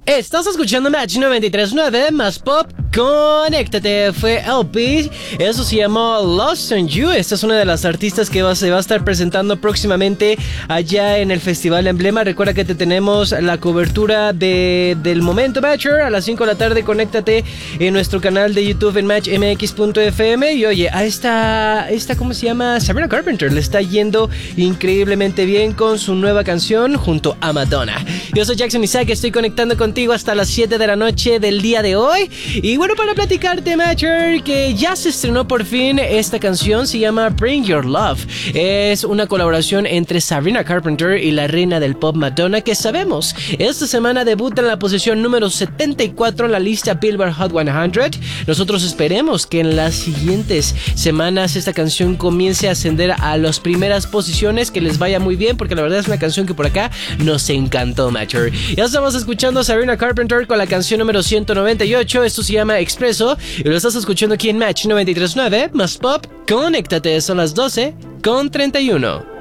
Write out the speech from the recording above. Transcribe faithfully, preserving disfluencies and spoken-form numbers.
Estás escuchando Match noventa y tres punto nueve más Pop. Conéctate, fue L P. Eso se llamó Lost on You. Esta es una de las artistas que va, se va a estar presentando próximamente allá en el Festival Emblema. Recuerda que te tenemos la cobertura de, del momento Matcher a las cinco de la tarde. Conéctate en nuestro canal de YouTube en match m x punto f m. Y oye, a esta, esta ¿cómo se llama? Sabrina Carpenter le está yendo increíblemente bien con su nueva canción junto a Madonna. Yo soy Jackson Isaac, estoy conectando contigo hasta las siete de la noche del día de hoy. Y bueno, para platicarte, Matcher, que ya se estrenó por fin esta canción, se llama Bring Your Love. Es una colaboración entre Sabrina Carpenter y la reina del pop Madonna, que sabemos, esta semana debuta en la posición número setenta y cuatro en la lista Billboard Hot cien. Nosotros esperemos que en las siguientes semanas esta canción comience a ascender a las primeras posiciones, que les vaya muy bien, porque la verdad es una canción que por acá nos encantó, Matcher. Ya estamos escuchando a Sabrina Carpenter con la canción número ciento noventa y ocho. Esto se llama Expreso y lo estás escuchando aquí en Match noventa y tres punto nueve más Pop. Conéctate, son las doce con treinta y uno.